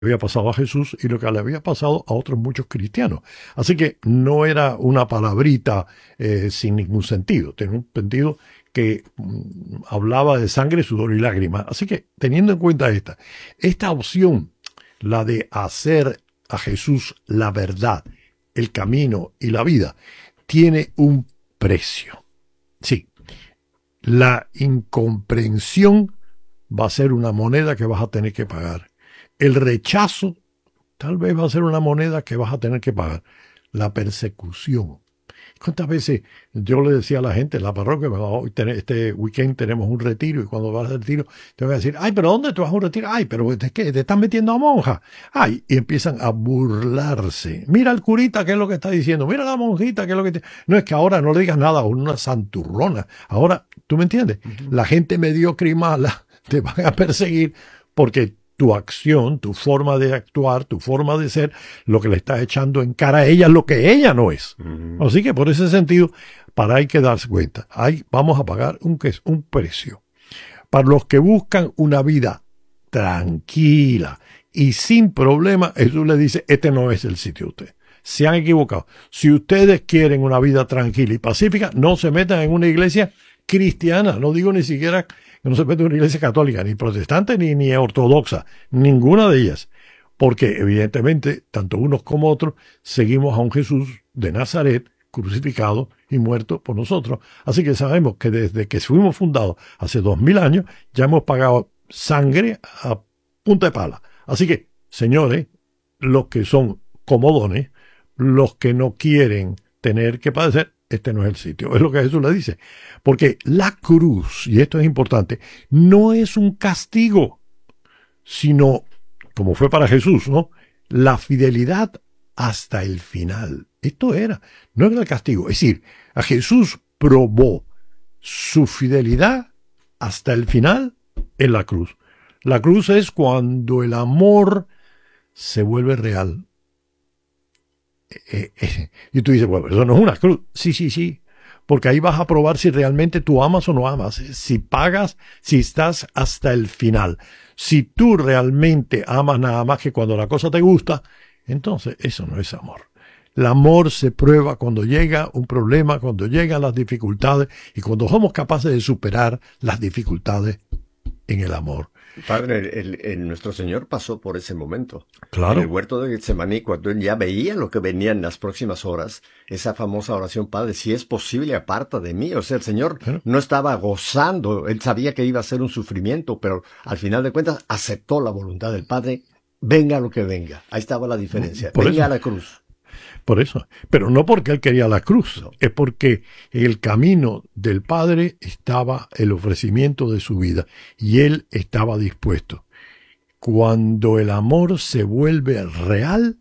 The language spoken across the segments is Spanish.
había pasado a Jesús y lo que le había pasado a otros muchos cristianos. Así que no era una palabrita sin ningún sentido, tenía un sentido que hablaba de sangre, sudor y lágrimas. Así que, teniendo en cuenta esta opción, la de hacer a Jesús la verdad, el camino y la vida, tiene un precio. Sí, la incomprensión va a ser una moneda que vas a tener que pagar. El rechazo tal vez va a ser una moneda que vas a tener que pagar. La persecución. ¿Cuántas veces yo le decía a la gente en la parroquia, hoy este weekend tenemos un retiro y cuando vas al retiro te voy a decir, ay, pero ¿dónde tú vas a un retiro? Ay, pero ¿de qué? ¿Te están metiendo a monja? Ay, y empiezan a burlarse. Mira el curita, ¿qué es lo que está diciendo? Mira la monjita, ¿qué es lo que No es que ahora no le digas nada a una santurrona. Ahora, ¿tú me entiendes? La gente mediocre y mala te van a perseguir porque tu acción, tu forma de actuar, tu forma de ser, lo que le estás echando en cara a ella es lo que ella no es. Así que por ese sentido, hay que darse cuenta. Vamos a pagar un precio. Para los que buscan una vida tranquila y sin problema, Jesús le dice, este no es el sitio de usted. Se han equivocado. Si ustedes quieren una vida tranquila y pacífica, no se metan en una iglesia cristiana. No digo ni siquiera que no se meta en una iglesia católica, ni protestante, ni ortodoxa, ninguna de ellas. Porque evidentemente, tanto unos como otros, seguimos a un Jesús de Nazaret, crucificado y muerto por nosotros. Así que sabemos que desde que fuimos fundados hace 2000 años, ya hemos pagado sangre a punta de pala. Así que, señores, los que son comodones, los que no quieren tener que padecer, este no es el sitio. Es lo que Jesús le dice. Porque la cruz, y esto es importante, no es un castigo, sino, como fue para Jesús, ¿no? La fidelidad hasta el final. Esto no era el castigo. Es decir, a Jesús probó su fidelidad hasta el final en la cruz. La cruz es cuando el amor se vuelve real. Y tú dices, bueno, eso no es una cruz. Sí. Porque ahí vas a probar si realmente tú amas o no amas. Si pagas, si estás hasta el final. Si tú realmente amas nada más que cuando la cosa te gusta, entonces eso no es amor. El amor se prueba cuando llega un problema, cuando llegan las dificultades y cuando somos capaces de superar las dificultades en el amor. Padre, nuestro Señor pasó por ese momento. Claro. En el huerto de Getsemaní, cuando él ya veía lo que venía en las próximas horas, esa famosa oración, Padre, si es posible, aparta de mí. O sea, el Señor no estaba gozando, él sabía que iba a ser un sufrimiento, pero al final de cuentas aceptó la voluntad del Padre, venga lo que venga. Ahí estaba la diferencia. Venga a la cruz. Por eso, pero no porque él quería la cruz, es porque en el camino del Padre estaba el ofrecimiento de su vida y él estaba dispuesto. Cuando el amor se vuelve real,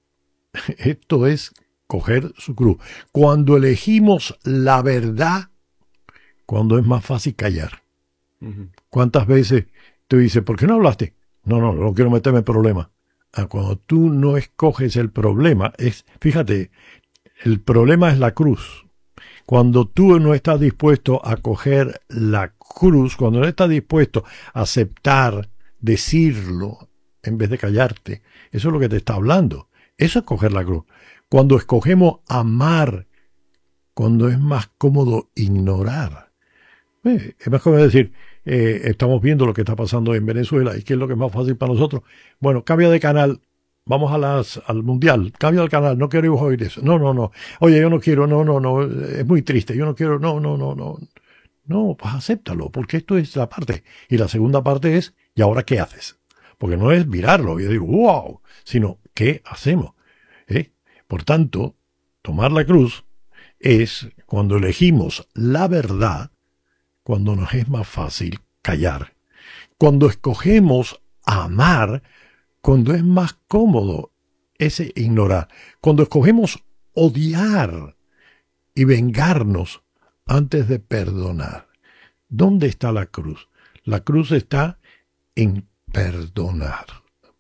esto es coger su cruz. Cuando elegimos la verdad, cuando es más fácil callar. ¿Cuántas veces tú dices, ¿por qué no hablaste? No quiero meterme en problemas. Cuando tú no escoges el problema, fíjate, el problema es la cruz. Cuando tú no estás dispuesto a coger la cruz, cuando no estás dispuesto a aceptar, decirlo, en vez de callarte, eso es lo que te está hablando. Eso es coger la cruz. Cuando escogemos amar, cuando es más cómodo ignorar. Es más cómodo decir, estamos viendo lo que está pasando en Venezuela y qué es lo que es más fácil para nosotros. Bueno, cambia de canal, vamos al mundial, cambia el canal, no quiero oír eso. No. Oye, yo no quiero, no, es muy triste, yo no quiero, no. No, pues acéptalo, porque esto es la parte. Y la segunda parte es, ¿y ahora qué haces? Porque no es mirarlo, yo digo, wow, sino, ¿qué hacemos? Por tanto, tomar la cruz es cuando elegimos la verdad, cuando nos es más fácil callar. Cuando escogemos amar, cuando es más cómodo ese ignorar. Cuando escogemos odiar y vengarnos antes de perdonar. ¿Dónde está la cruz? La cruz está en perdonar.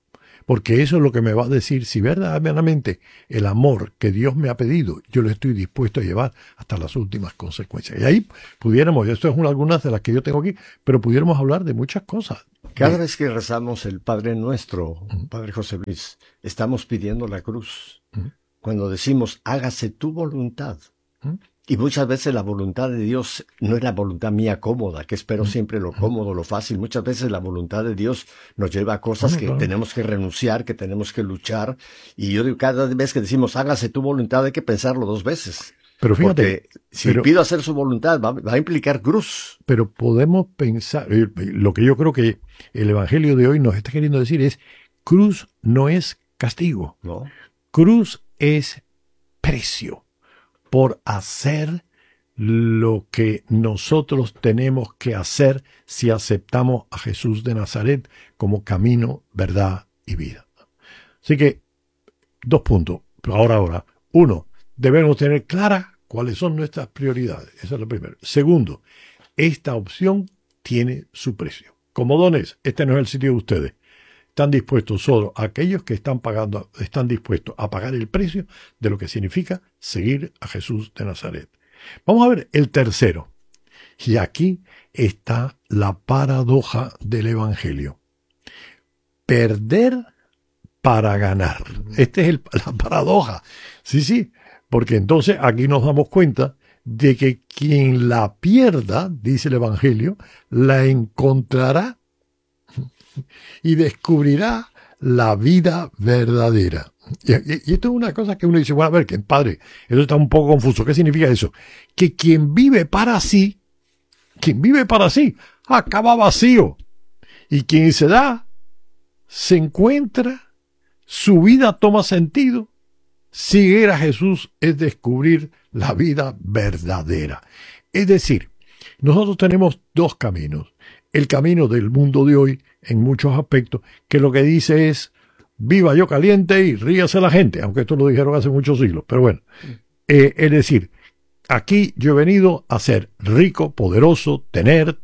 porque eso es lo que me va a decir si verdaderamente el amor que Dios me ha pedido, yo lo estoy dispuesto a llevar hasta las últimas consecuencias. Y ahí pudiéramos, esto es algunas de las que yo tengo aquí, pero pudiéramos hablar de muchas cosas. Cada vez que rezamos el Padre Nuestro, Padre José Luis, estamos pidiendo la cruz. Cuando decimos, hágase tu voluntad. Y muchas veces la voluntad de Dios no es la voluntad mía cómoda, que espero siempre lo cómodo, lo fácil. Muchas veces la voluntad de Dios nos lleva a cosas que tenemos que renunciar, que tenemos que luchar. Y yo digo, cada vez que decimos, hágase tu voluntad, hay que pensarlo 2 veces. Pero fíjate, porque si pido hacer su voluntad, va a implicar cruz. Pero podemos pensar, lo que yo creo que el Evangelio de hoy nos está queriendo decir es, cruz no es castigo. ¿No? Cruz es precio por hacer lo que nosotros tenemos que hacer si aceptamos a Jesús de Nazaret como camino, verdad y vida. Así que, 2 puntos. Ahora. 1, debemos tener claras cuáles son nuestras prioridades. Esa es la primera. Segundo, esta opción tiene su precio. Comodones, este no es el sitio de ustedes. Están dispuestos solo aquellos que están dispuestos a pagar el precio de lo que significa seguir a Jesús de Nazaret. Vamos a ver el tercero. Y aquí está la paradoja del Evangelio. Perder para ganar. Esta es la paradoja. Sí, porque entonces aquí nos damos cuenta de que quien la pierda, dice el Evangelio, la encontrará y descubrirá la vida verdadera. Y esto es una cosa que uno dice, bueno, a ver, que padre, eso está un poco confuso. ¿Qué significa eso? Que quien vive para sí, acaba vacío. Y quien se encuentra, su vida toma sentido. Seguir a Jesús es descubrir la vida verdadera. Es decir, nosotros tenemos 2 caminos. El camino del mundo de hoy, en muchos aspectos, que lo que dice es, viva yo caliente y ríase la gente, aunque esto lo dijeron hace muchos siglos, pero bueno. Es decir, aquí yo he venido a ser rico, poderoso, tener,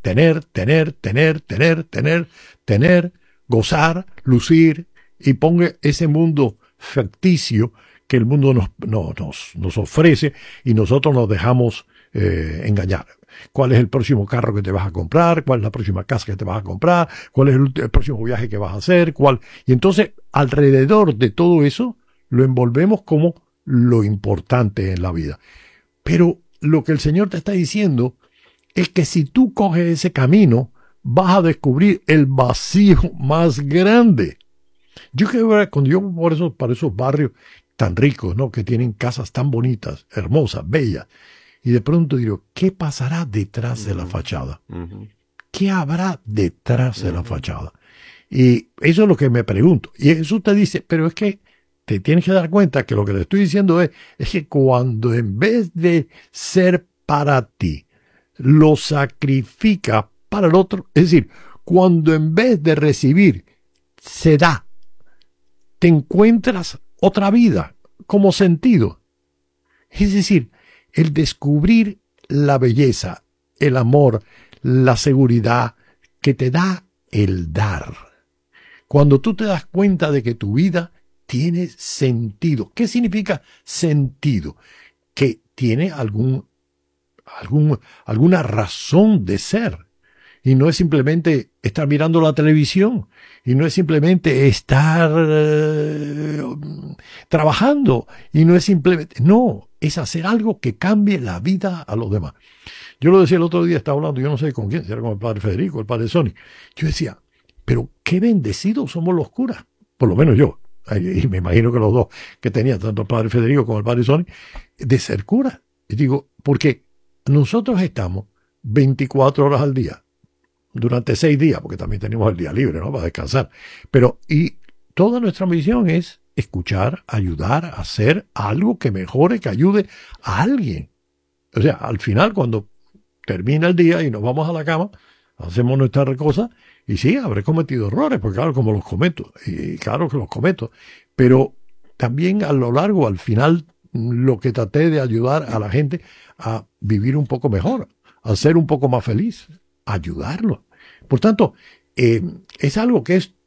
gozar, lucir, y ponga ese mundo ficticio que el mundo nos ofrece y nosotros nos dejamos engañar. ¿Cuál es el próximo carro que te vas a comprar? ¿Cuál es la próxima casa que te vas a comprar? ¿Cuál es el próximo viaje que vas a hacer? Y entonces, alrededor de todo eso, lo envolvemos como lo importante en la vida. Pero lo que el Señor te está diciendo es que si tú coges ese camino, vas a descubrir el vacío más grande. Cuando yo para esos barrios tan ricos, ¿no? Que tienen casas tan bonitas, hermosas, bellas, y de pronto digo, ¿qué pasará detrás de la fachada? ¿Qué habrá detrás de la fachada? Y eso es lo que me pregunto. Y Jesús te dice, pero es que te tienes que dar cuenta que lo que te estoy diciendo es que cuando en vez de ser para ti, lo sacrifica para el otro, es decir, cuando en vez de recibir, se da, te encuentras otra vida como sentido. Es decir, el descubrir la belleza, el amor, la seguridad que te da el dar. Cuando tú te das cuenta de que tu vida tiene sentido. ¿Qué significa sentido? Que tiene alguna razón de ser. Y no es simplemente estar mirando la televisión. Y no es simplemente estar trabajando. Y no es simplemente... No, es hacer algo que cambie la vida a los demás. Yo lo decía el otro día, estaba hablando, yo no sé con quién, si era con el padre Federico, el padre Sony. Yo decía, pero qué bendecidos somos los curas. Por lo menos yo. Y me imagino que los dos que tenía, tanto el padre Federico como el padre Sony, de ser curas. Y digo, porque nosotros estamos 24 horas al día, durante 6 días, porque también tenemos el día libre, ¿no? Para descansar. Y toda nuestra misión es escuchar, ayudar, hacer algo que mejore, que ayude a alguien. O sea, al final, cuando termina el día y nos vamos a la cama, hacemos nuestras cosas, y sí, habré cometido errores, porque claro, como los cometo, y claro que los cometo, pero también a lo largo, al final, lo que traté de ayudar a la gente a vivir un poco mejor, a ser un poco más feliz, ayudarlo. Por tanto, es algo que es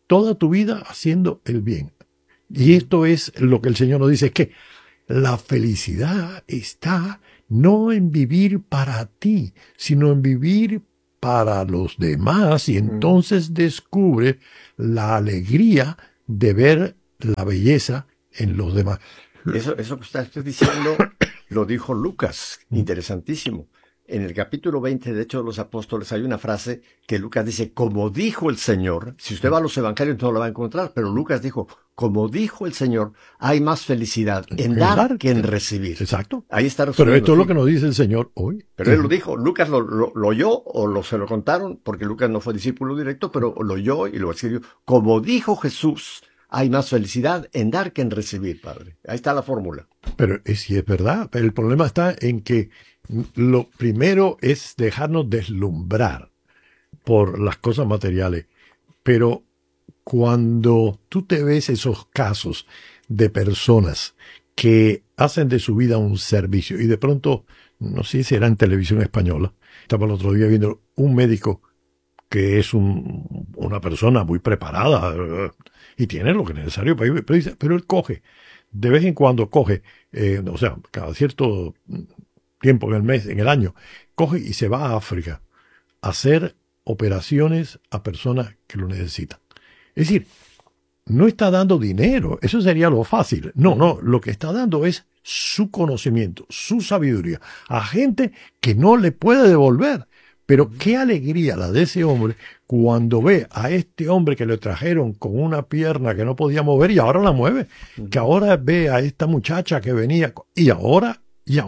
toda tu vida haciendo el bien. Y esto es lo que el Señor nos dice, es que la felicidad está no en vivir para ti, sino en vivir para los demás, y entonces descubre la alegría de ver la belleza en los demás. Eso que usted diciendo lo dijo Lucas, interesantísimo. En el capítulo 20 de Hechos de los Apóstoles hay una frase que Lucas dice, como dijo el Señor. Si usted va a los evangelios no lo va a encontrar, pero Lucas dijo, como dijo el Señor, hay más felicidad en dar que en recibir. Exacto. Ahí está. Pero esto es lo que nos dice el Señor hoy. Pero él lo dijo, Lucas lo oyó o se lo contaron, porque Lucas no fue discípulo directo, pero lo oyó y lo escribió. Como dijo Jesús, hay más felicidad en dar que en recibir, Padre. Ahí está la fórmula. Pero sí es verdad. Pero el problema está en que lo primero es dejarnos deslumbrar por las cosas materiales. Pero cuando tú te ves esos casos de personas que hacen de su vida un servicio y de pronto, no sé si era en televisión española, estaba el otro día viendo un médico que es una persona muy preparada y tiene lo que es necesario para vivir, pero él coge, de vez en cuando coge, o sea, cada cierto tiempo en el mes, en el año, coge y se va a África a hacer operaciones a personas que lo necesitan. Es decir, no está dando dinero, eso sería lo fácil. No, lo que está dando es su conocimiento, su sabiduría, a gente que no le puede devolver. Pero qué alegría la de ese hombre cuando ve a este hombre que le trajeron con una pierna que no podía mover y ahora la mueve. Que ahora ve a esta muchacha que venía y ahora,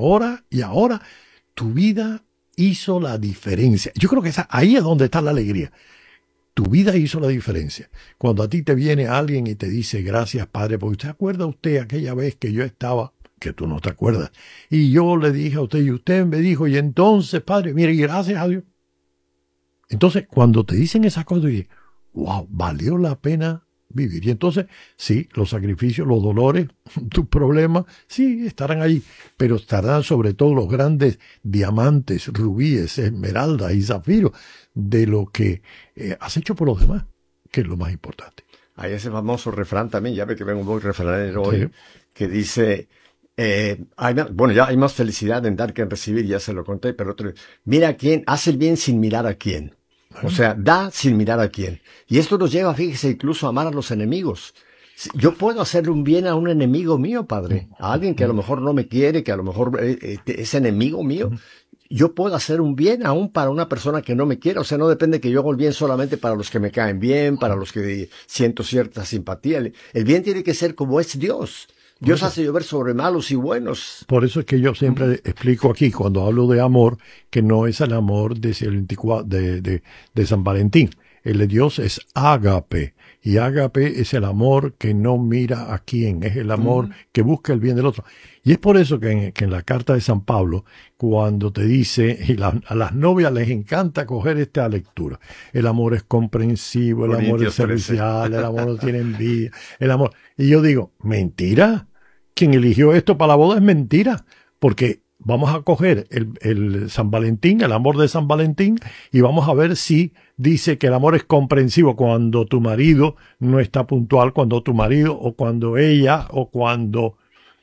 tu vida hizo la diferencia. Yo creo que ahí es donde está la alegría. Tu vida hizo la diferencia. Cuando a ti te viene alguien y te dice, gracias, Padre, porque ¿se acuerda usted aquella vez que yo estaba, que tú no te acuerdas, y yo le dije a usted, y usted me dijo, y entonces, Padre, mire, y gracias a Dios. Entonces, cuando te dicen esas cosas, dices, wow, valió la pena vivir. Y entonces, sí, los sacrificios, los dolores, tus problemas, sí, estarán allí, pero estarán sobre todo los grandes diamantes, rubíes, esmeraldas y zafiros de lo que has hecho por los demás, que es lo más importante. Hay ese famoso refrán también, ya ve que vengo muy refranero hoy, sí, que dice, ya hay más felicidad en dar que en recibir, ya se lo conté, pero otro, mira a quién, hace el bien sin mirar a quién. O sea, da sin mirar a quién. Y esto nos lleva, fíjese, incluso a amar a los enemigos. Yo puedo hacerle un bien a un enemigo mío, Padre, a alguien que a lo mejor no me quiere, que a lo mejor es enemigo mío. Yo puedo hacer un bien aún para una persona que no me quiere. O sea, no depende que yo haga el bien solamente para los que me caen bien, para los que siento cierta simpatía. El bien tiene que ser como es Dios. Dios hace llover sobre malos y buenos. Por eso es que yo siempre explico aquí, cuando hablo de amor, que no es el amor de San Valentín. El de Dios es ágape. Y ágape es el amor que no mira a quién, es el amor que busca el bien del otro. Y es por eso que en la carta de San Pablo, cuando te dice, a las novias les encanta coger esta lectura. El amor es comprensivo, el amor es servicial, el amor no tiene envidia, el amor. Y yo digo, mentira. Quien eligió esto para la boda es mentira. Porque vamos a coger el San Valentín, el amor de San Valentín, y vamos a ver si dice que el amor es comprensivo cuando tu marido no está puntual, cuando tu marido o cuando ella o cuando...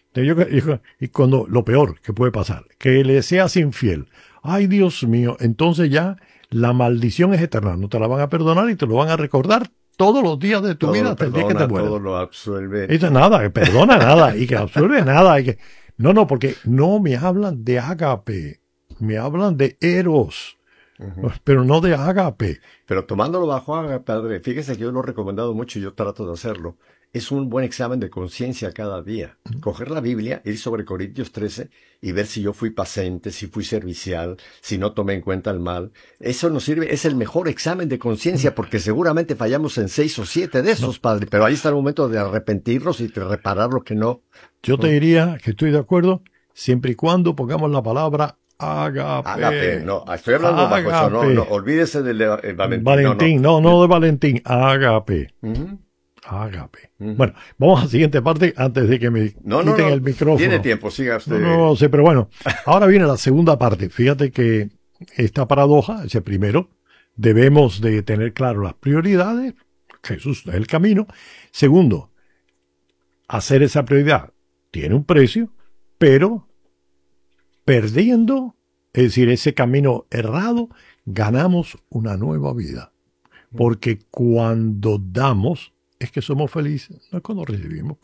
Y cuando lo peor que puede pasar, que le seas infiel. Ay, Dios mío, entonces ya la maldición es eterna. No te la van a perdonar y te lo van a recordar todos los días de tu vida hasta el día que te mueras. Todo lo absuelve. Eso nada, que perdona nada y que absuelve nada. Y que... No, porque no me hablan de ágape, me hablan de eros, pero no de ágape. Pero tomándolo bajo ágape, Padre, fíjese que yo lo he recomendado mucho y yo trato de hacerlo. Es un buen examen de conciencia cada día. Coger la Biblia, ir sobre Corintios 13 y ver si yo fui paciente, si fui servicial, si no tomé en cuenta el mal. Eso nos sirve, es el mejor examen de conciencia porque seguramente fallamos en 6 o 7 de esos, Padre. Pero ahí está el momento de arrepentirnos y de reparar lo que no. Yo te diría que estoy de acuerdo siempre y cuando pongamos la palabra ágape. Ágape, no, estoy hablando bajo eso, no, olvídese del Valentín. Valentín, no de Valentín, ágape. Ágape. Bueno, vamos a la siguiente parte antes de que me quiten el micrófono. Tiene tiempo, siga usted. No sé, pero bueno, ahora viene la segunda parte. Fíjate que esta paradoja, ese primero, debemos de tener claro las prioridades, Jesús es el camino. Segundo, hacer esa prioridad tiene un precio, pero perdiendo, es decir, ese camino errado, ganamos una nueva vida. Porque cuando damos, es que somos felices, no es cuando recibimos.